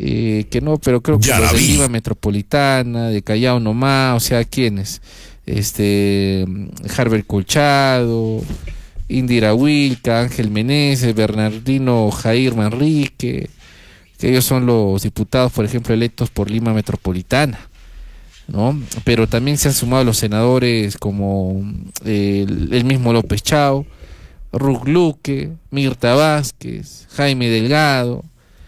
que no, pero creo que los de Lima Metropolitana, de Callao nomás, o sea, ¿quiénes? Harbert Colchado, Indira Wilca, Ángel Meneses, Bernardino Jair Manrique, que ellos son los diputados, por ejemplo, electos por Lima Metropolitana, ¿no? Pero también se han sumado los senadores como el mismo López Chao, Ruth Luque, Mirta Vázquez, Jaime Delgado.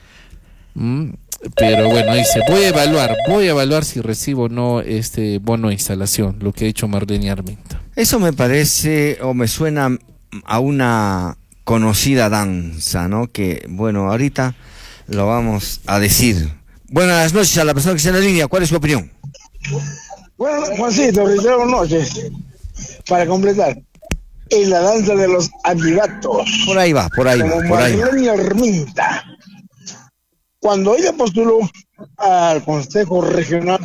Pero bueno, dice, voy a evaluar si recibo o no este bono de instalación, lo que ha dicho Marlene Arminta. Eso me parece o me suena a una conocida danza, ¿no? Que, bueno, ahorita lo vamos a decir. Buenas noches a la persona que está en la línea, ¿cuál es su opinión? Bueno, Juancito, buenas noches. Para completar, en la danza de los avivatos. Por ahí va. Marlene Arminta. Cuando ella postuló al Consejo Regional,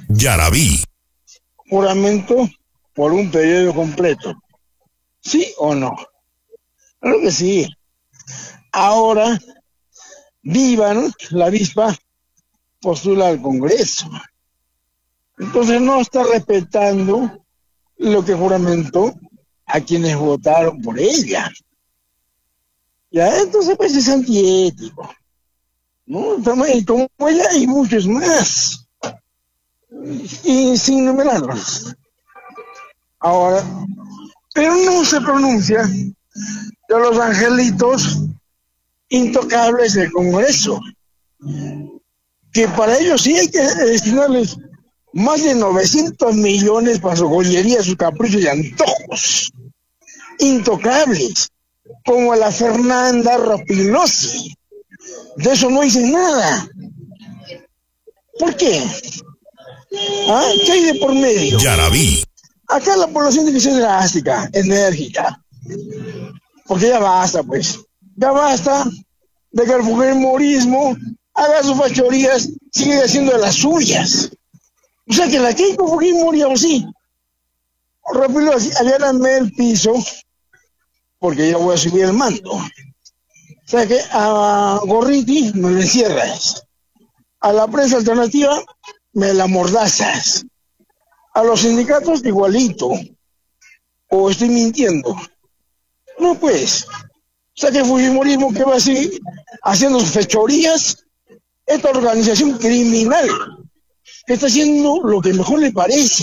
juramento por un periodo completo. ¿Sí o no? Claro que sí. Ahora, Vivan, la avispa, postula al Congreso. Entonces no está respetando lo que juramentó a quienes votaron por ella. Ya, entonces pues es antiético. ¿No? Y como ella hay muchos más. Y sin numerarlos. Ahora, pero no se pronuncia de los angelitos intocables del Congreso. Que para ellos sí hay que destinarles más de 900 millones para su joyería, sus caprichos y antojos. Intocables. Como la Fernanda Rapinosi. De eso no dicen nada. ¿Por qué? ¿Ah? ¿Qué hay de por medio? Acá la población tiene que ser drástica, enérgica. Porque ya basta, pues. Ya basta de que el fujimorismo haga sus fachorías, sigue haciendo de las suyas. O sea que la Keiko Fujimori, o sí. Rápido, alláname el piso, porque ya voy a subir el mando. O sea que a Gorriti me lo encierras. A la prensa alternativa me la mordazas. A los sindicatos igualito. ¿O estoy mintiendo? No, pues. O sea que el fujimorismo que va a seguir haciendo sus fechorías, esta organización criminal que está haciendo lo que mejor le parece.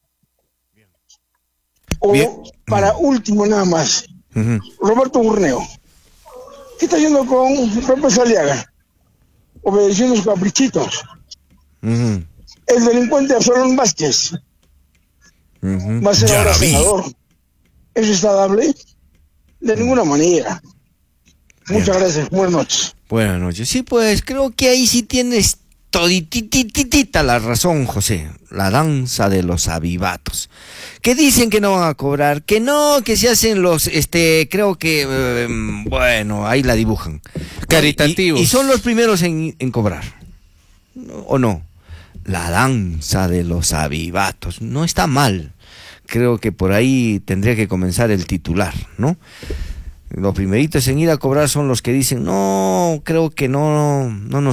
O para último nada más, Roberto Burneo. ¿Qué está haciendo con López Aliaga? Obedeciendo sus caprichitos. El delincuente Absalón Vázquez va a ser ahora senador. ¿Eso está dable? De ninguna manera. Muchas gracias. Buenas noches. Buenas noches. Sí, pues creo que ahí sí tienes toditititita la razón, José. La danza de los avivatos. Que dicen que no van a cobrar, que no, que se hacen los, creo que, bueno, ahí la dibujan. Caritativos. Y son los primeros en cobrar. ¿O no? La danza de los avivatos. No está mal. Creo que por ahí tendría que comenzar el titular, ¿no? Los primeritos en ir a cobrar son los que dicen, no, creo que no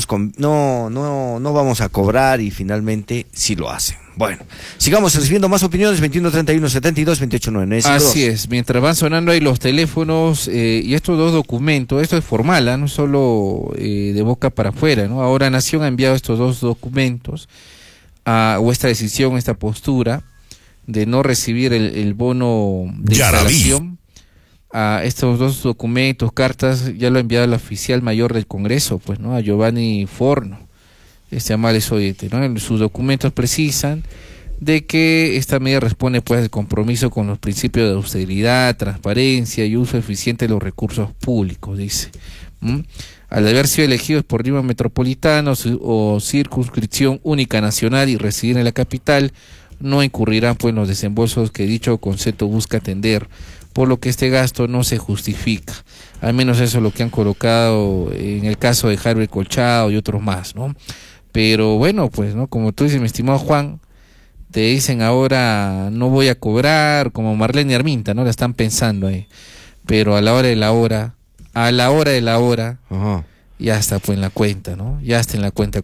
vamos a cobrar, y finalmente sí lo hacen. Bueno, sigamos recibiendo más opiniones. 2131-72-289. Así es, mientras van sonando ahí los teléfonos y estos dos documentos, esto es formal, no solo de boca para afuera, ¿no? Ahora Nación ha enviado estos dos documentos, o esta decisión, esta postura de no recibir el bono de instalación. A estos dos documentos, cartas, ya lo ha enviado el oficial mayor del Congreso, pues, ¿no? A Giovanni Forno, Amales Oyete, ¿no? En sus documentos precisan de que esta medida responde, pues, al compromiso con los principios de austeridad, transparencia y uso eficiente de los recursos públicos, dice. Al haber sido elegidos por Lima Metropolitana o circunscripción única nacional y residir en la capital, no incurrirán, pues, en los desembolsos que dicho concepto busca atender, por lo que este gasto no se justifica. Al menos eso es lo que han colocado en el caso de Harbert Colchado y otros más, ¿no? Pero bueno, pues, ¿no? Como tú dices, mi estimado Juan, te dicen ahora no voy a cobrar, como Marlene Arminta, ¿no? La están pensando ahí. Pero a la hora de la hora, ya está pues en la cuenta, ¿no? Ya está en la cuenta